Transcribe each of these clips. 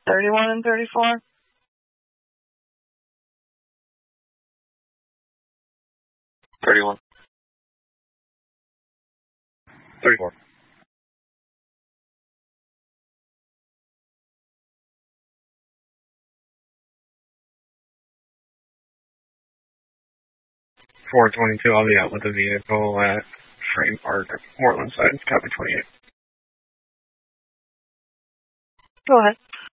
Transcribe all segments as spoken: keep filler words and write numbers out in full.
thirty-one and thirty-four? thirty-one. thirty-four. four twenty-two, I'll be out with the vehicle at Frame Park, Moreland side, copy twenty-eight. Go ahead.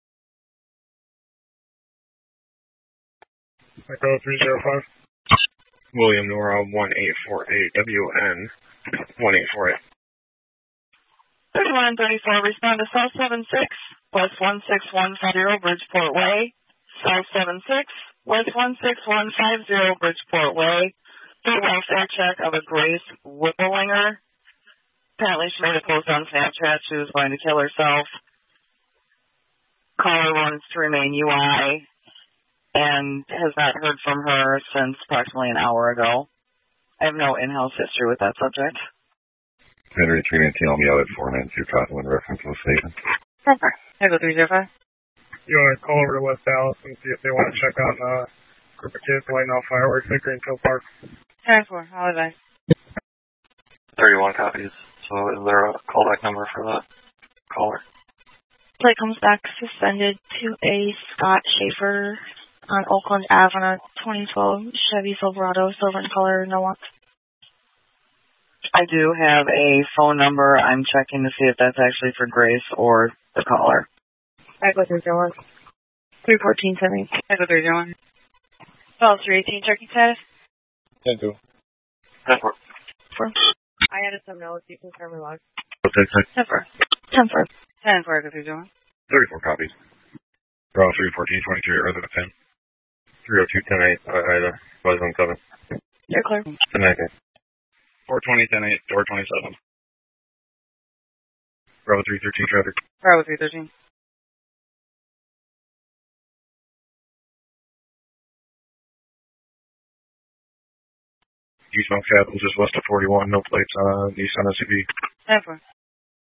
Echo three zero five. William Nora one eight four eight, W N one eight four eight. thirty-one and thirty-four, respond to South seven six, West one six one five zero, Bridgeport Way. South seven six, West one six one five zero, Bridgeport Way. Do a welfare check of a Grace Whipplinger. Apparently she made a post on Snapchat she was going to kill herself. Caller wants to remain U I and has not heard from her since approximately an hour ago. I have no in-house history with that subject. Henry three nineteen, I'll be out at four nine two Cottonwood, reference to the statement. Perfect. Echo three zero five. You want to call over to West Dallas and see if they want to check on a group of kids lighting off fireworks at Greenfield Park. ten four, I'll advise. thirty-one copies. So is there a callback number for the caller? Plate comes back suspended to a Scott Schaefer on Oakland Avenue, twenty twelve Chevy Silverado, silver in color, no want. I do have a phone number. I'm checking to see if that's actually for Grace or the caller. Echo three zero one. three fourteen seventy. Echo three zero one. Well, three eighteen checking status. ten two. ten four. Four. I added some notes. You can confirm my log. ten four. ten four. ten four, Echo three zero one. thirty-four copies. Bravo three fourteen twenty-three, rather than ten. three oh two ten eight, Ida, Buzz on seven. You're clear. ten eight. four twenty ten eight, door twenty-seven. Bravo three thirteen traffic. Bravo three thirteen. Eastbound Capitol, just west of forty-one, no plates on Nissan S U V. ten four.